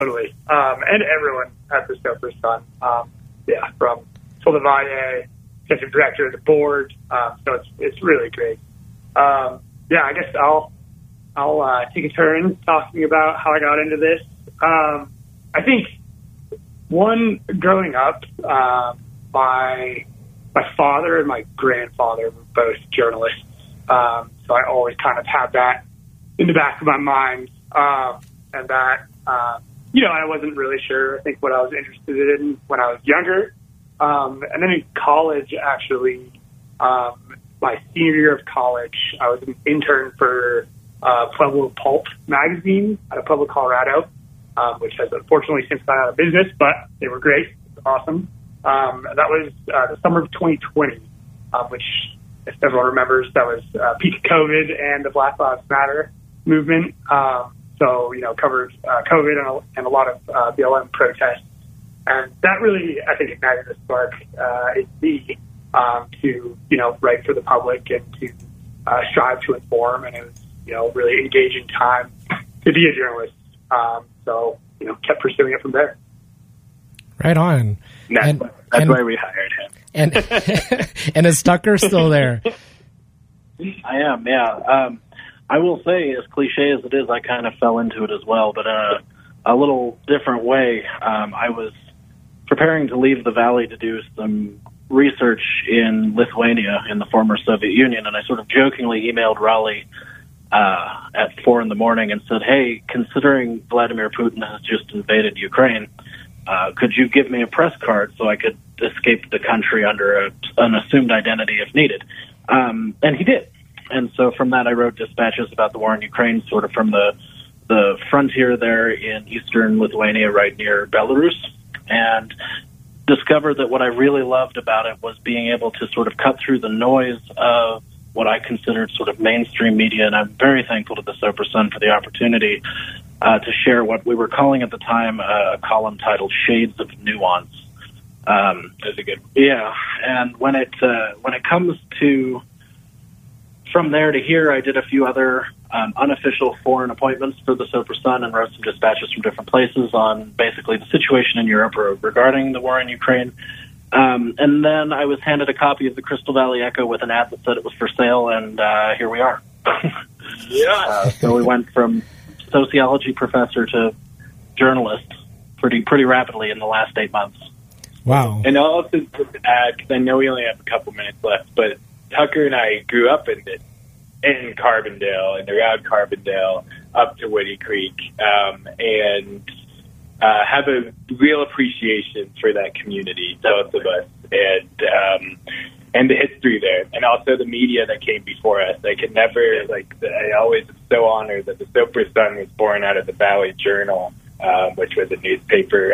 totally. And everyone at the Soper Sun. From Phil Valle, executive director of the board. So it's really great. I guess I'll take a turn talking about how I got into this. I think growing up, my father and my grandfather were both journalists. So I always kind of had that in the back of my mind. And that, I wasn't really sure, I think, what I was interested in when I was younger. And then in college, actually, my senior year of college, I was an intern for Pueblo Pulp magazine out of Pueblo, Colorado, which has unfortunately since gone out of business, but they were great. It was awesome. That was the summer of 2020, which, if everyone remembers, that was peak of COVID and the Black Lives Matter movement. Covered COVID and a lot of BLM protests. And that really, I think, ignited a spark in me to, write for the public and to strive to inform. And it was, really engaging time to be a journalist. Kept pursuing it from there. Right on. That's why we hired him. And is Tucker still there? I am, yeah. I will say, as cliche as it is, I kind of fell into it as well, but a little different way. I was preparing to leave the Valley to do some research in Lithuania, in the former Soviet Union, and I sort of jokingly emailed Raleigh at 4 a.m. and said, hey, considering Vladimir Putin has just invaded Ukraine, could you give me a press card so I could escape the country under an assumed identity if needed? And he did. And so from that, I wrote dispatches about the war in Ukraine, sort of from the frontier there in eastern Lithuania, right near Belarus, and discovered that what I really loved about it was being able to sort of cut through the noise of what I considered sort of mainstream media. And I'm very thankful to the Soper Sun for the opportunity to share what we were calling at the time a column titled Shades of Nuance. That's a good one. Yeah, and when it comes to from there to here, I did a few other unofficial foreign appointments for the Soper Sun and wrote some dispatches from different places on basically the situation in Europe regarding the war in Ukraine. And then I was handed a copy of the Crystal Valley Echo with an ad that said it was for sale, and here we are. So we went from sociology professor to journalist pretty rapidly in the last 8 months. Wow. And I'll also add, because I know we only have a couple minutes left, but Tucker and I grew up in Carbondale and around Carbondale up to Woody Creek, and have a real appreciation for that community, both of us, and the history there, and also the media that came before us. I could never, I always am so honored that the Soper Sun was born out of the Valley Journal, which was a newspaper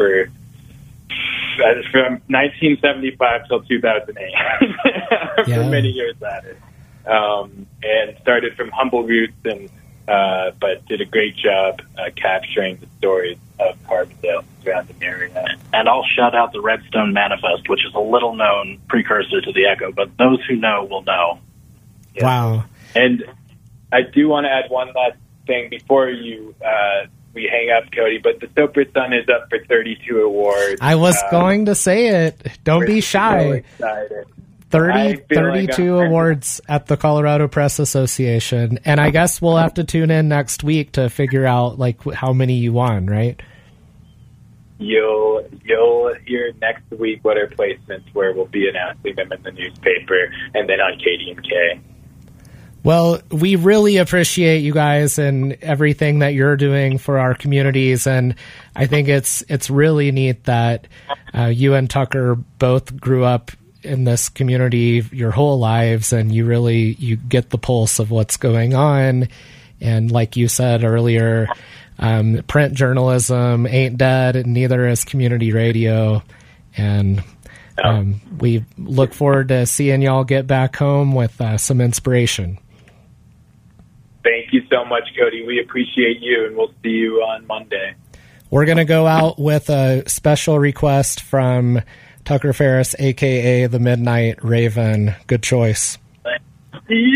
from 1975 till 2008, for many years at it, and started from humble roots, but did a great job capturing the stories of Carbondale surrounding area. And I'll shout out the Redstone Manifest, which is a little-known precursor to the Echo, but those who know will know. Yeah. Wow. And I do want to add one last thing before we hang up, Cody, but the Soper Sun is up for 32 awards. I was going to say it. Don't be shy. So excited. 32 awards at the Colorado Press Association. And I guess we'll have to tune in next week to figure out how many you won, right? You'll hear next week what our placements were. We'll be announcing them in the newspaper and then on KDNK. Well, we really appreciate you guys and everything that you're doing for our communities, and I think it's really neat that you and Tucker both grew up in this community your whole lives, and you get the pulse of what's going on. And like you said earlier, print journalism ain't dead, and neither is community radio. And we look forward to seeing y'all get back home with some inspiration. Thank you so much, Cody. We appreciate you, and we'll see you on Monday. We're going to go out with a special request from Tucker Ferris, a.k.a. the Midnight Raven. Good choice.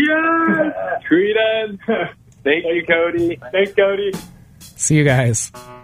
Yeah! Treat us. Thank you, Cody. Thanks, Cody. See you guys.